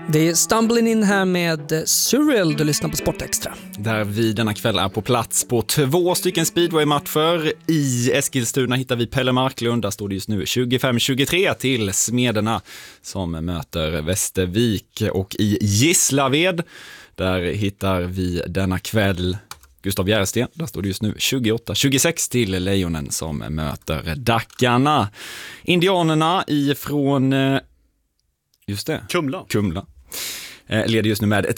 Det är Stumbling In här med Surreal, du lyssnar på Sportextra. Där vi denna kväll är på plats på 2 stycken speedway-matcher. I Eskilstuna hittar vi Pelle Marklund, där står det just nu 25-23 till Smederna som möter Västervik. Och i Gislaved, där hittar vi denna kväll Gustav Järresten, där står det just nu 28-26 till Lejonen som möter Dackarna. Indianerna ifrån just det, Kumla. Leder just nu med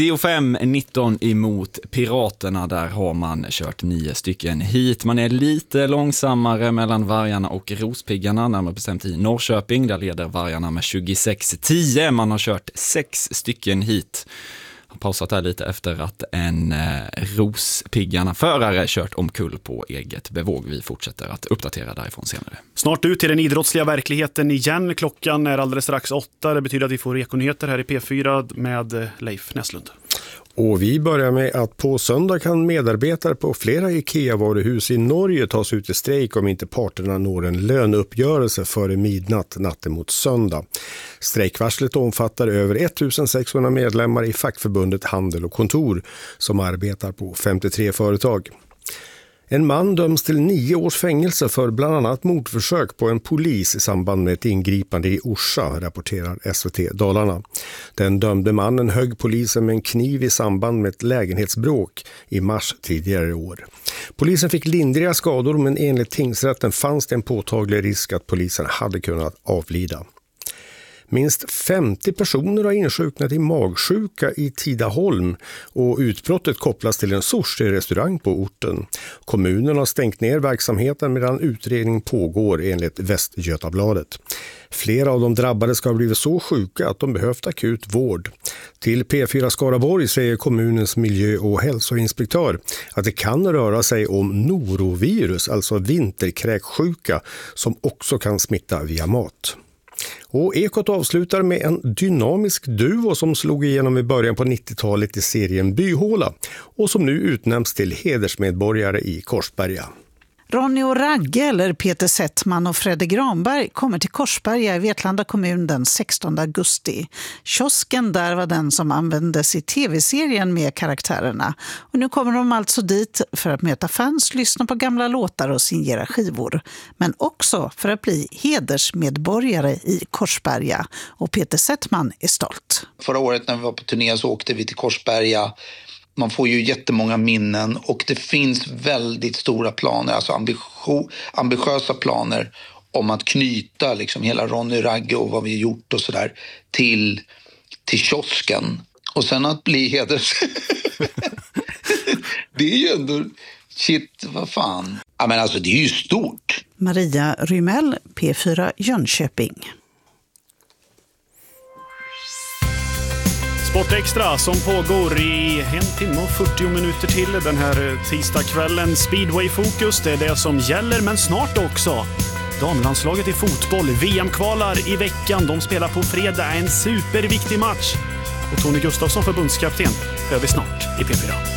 35-19 emot Piraterna. Där har man kört 9 stycken hit. Man är lite långsammare mellan Vargarna och Rospiggarna, närmare bestämt i Norrköping. Där leder Vargarna med 26-10. Man har kört 6 stycken hit. Har pausat här lite efter att en Rospiggarna-förare kört omkull på eget bevåg. Vi fortsätter att uppdatera därifrån senare. Snart ut till den idrottsliga verkligheten igen. Klockan är alldeles strax 8. Det betyder att vi får ekonyheter här i P4 med Leif Näslund. Och vi börjar med att på söndag kan medarbetare på flera IKEA-varuhus i Norge tas ut i strejk om inte parterna når en löneuppgörelse före midnatt natten mot söndag. Strejkvarslet omfattar över 1600 medlemmar i fackförbundet Handel och Kontor som arbetar på 53 företag. En man döms till 9 års fängelse för bland annat mordförsök på en polis i samband med ett ingripande i Orsa, rapporterar SVT Dalarna. Den dömde mannen högg polisen med en kniv i samband med ett lägenhetsbråk i mars tidigare i år. Polisen fick lindriga skador, men enligt tingsrätten fanns det en påtaglig risk att polisen hade kunnat avlida. Minst 50 personer har insjuknat i magsjuka i Tidaholm och utbrottet kopplas till en sushi-restaurang på orten. Kommunen har stängt ner verksamheten medan utredning pågår enligt Västgötabladet. Flera av de drabbade ska ha blivit så sjuka att de behövt akut vård. Till P4 Skaraborg säger kommunens miljö- och hälsoinspektör att det kan röra sig om norovirus, alltså vinterkräksjuka, som också kan smitta via mat. Och Ekot avslutar med en dynamisk duo som slog igenom i början på 90-talet i serien Byhåla och som nu utnämns till hedersmedborgare i Korsberga. Ronny och Ragge, eller Peter Settman och Fredde Granberg, kommer till Korsberga i Vetlanda kommun den 16 augusti. Kiosken där var den som användes i tv-serien med karaktärerna. Och nu kommer de alltså dit för att möta fans, lyssna på gamla låtar och signera skivor. Men också för att bli hedersmedborgare i Korsberga. Och Peter Settman är stolt. Förra året när vi var på turné så åkte vi till Korsberga. Man får ju jättemånga minnen och det finns väldigt stora planer, alltså ambitiösa planer om att knyta liksom hela Ronny Ragge och vad vi har gjort och sådär till kiosken. Och sen att bli det är ju ändå, shit, vad fan. Ja, men alltså det är ju stort. Maria Rymell, P4 Jönköping. Sportextra som pågår i 1 timme och 40 minuter till den här tisdagskvällen. Speedway-fokus, det är det som gäller, men snart också. Damlandslaget i fotboll, VM-kvalar i veckan. De spelar på fredag, en superviktig match. Och Tony Gustafsson, förbundskapten, hör vi snart i P4.